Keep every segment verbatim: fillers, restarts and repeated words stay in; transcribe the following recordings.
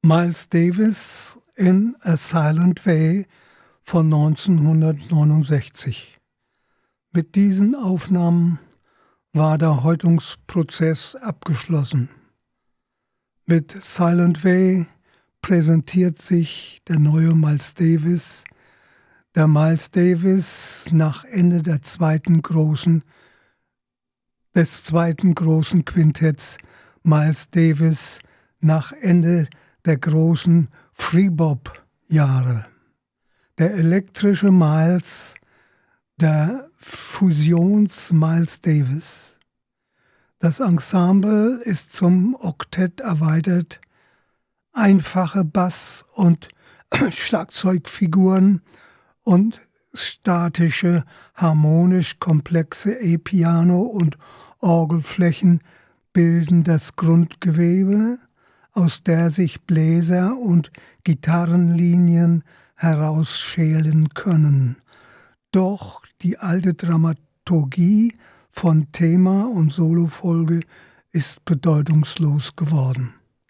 Miles Davis in A Silent Way von neunzehnhundertneunundsechzig. Mit diesen Aufnahmen war der Häutungsprozess abgeschlossen. Mit Silent Way präsentiert sich der neue Miles Davis, der Miles Davis nach Ende der zweiten großen, des zweiten großen Quintetts, Miles Davis nach Ende der großen Free-Bop-Jahre. Der elektrische Miles, der Fusions-Miles Davis. Das Ensemble ist zum Oktett erweitert. Einfache Bass- und Schlagzeugfiguren und statische, harmonisch komplexe E-Piano- und Orgelflächen bilden das Grundgewebe, aus der sich Bläser- und Gitarrenlinien herausschälen können. Doch die alte Dramaturgie von Thema und Solofolge ist bedeutungslos geworden.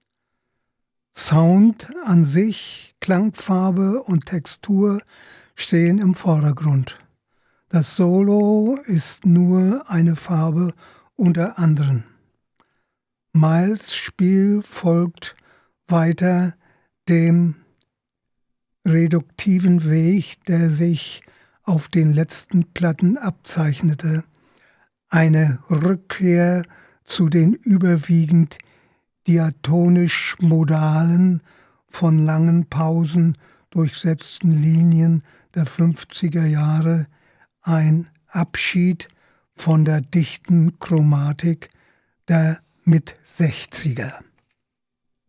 Sound an sich, Klangfarbe und Textur stehen im Vordergrund. Das Solo ist nur eine Farbe unter anderen. Miles' Spiel folgt weiter dem reduktiven Weg, der sich auf den letzten Platten abzeichnete. Eine Rückkehr zu den überwiegend diatonisch-modalen, von langen Pausen durchsetzten Linien der fünfziger Jahre, ein Abschied von der dichten Chromatik der Mit-Sechziger.